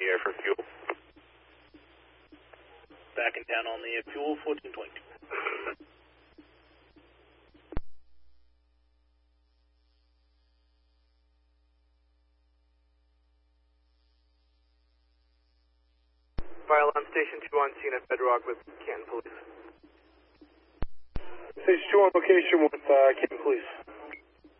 the air for fuel. Backing down on the fuel, 1422. Fire alarm station 2 on scene at Bedrock with Canton Police. Station 2 on location with Canton Police.